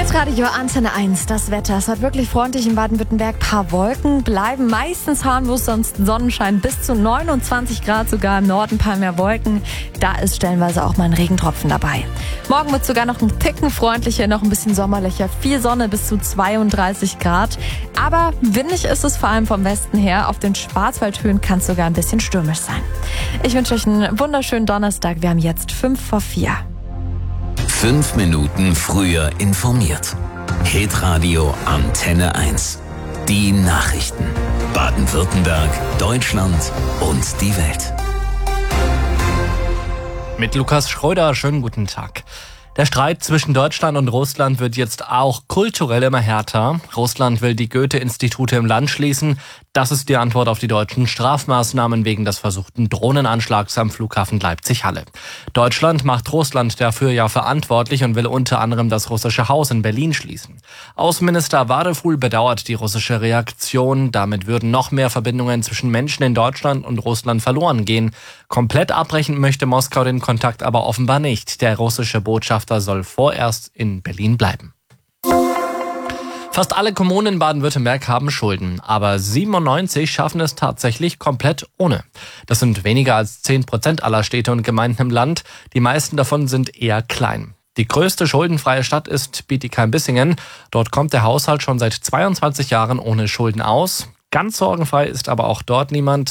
Hitradio Antenne 1, das Wetter. Es wird wirklich freundlich in Baden-Württemberg. Paar Wolken bleiben meistens harmlos, sonst Sonnenschein bis zu 29 Grad, sogar im Norden ein paar mehr Wolken. Da ist stellenweise auch mal ein Regentropfen dabei. Morgen wird sogar noch ein Ticken freundlicher, noch ein bisschen sommerlicher. Viel Sonne bis zu 32 Grad. Aber windig ist es vor allem vom Westen her. Auf den Schwarzwaldhöhen kann es sogar ein bisschen stürmisch sein. Ich wünsche euch einen wunderschönen Donnerstag. Wir haben jetzt 5:04. 5 Minuten früher informiert. Hitradio Antenne 1. Die Nachrichten. Baden-Württemberg, Deutschland und die Welt. Mit Lukas Schröder, schönen guten Tag. Der Streit zwischen Deutschland und Russland wird jetzt auch kulturell immer härter. Russland will die Goethe-Institute im Land schließen. Das ist die Antwort auf die deutschen Strafmaßnahmen wegen des versuchten Drohnenanschlags am Flughafen Leipzig-Halle. Deutschland macht Russland dafür ja verantwortlich und will unter anderem das russische Haus in Berlin schließen. Außenminister Vadeful bedauert die russische Reaktion. Damit würden noch mehr Verbindungen zwischen Menschen in Deutschland und Russland verloren gehen. Komplett abbrechen möchte Moskau den Kontakt aber offenbar nicht. Der russische Botschafter soll vorerst in Berlin bleiben. Fast alle Kommunen in Baden-Württemberg haben Schulden, aber 97 schaffen es tatsächlich komplett ohne. Das sind weniger als 10% aller Städte und Gemeinden im Land. Die meisten davon sind eher klein. Die größte schuldenfreie Stadt ist Bietigheim-Bissingen. Dort kommt der Haushalt schon seit 22 Jahren ohne Schulden aus. Ganz sorgenfrei ist aber auch dort niemand.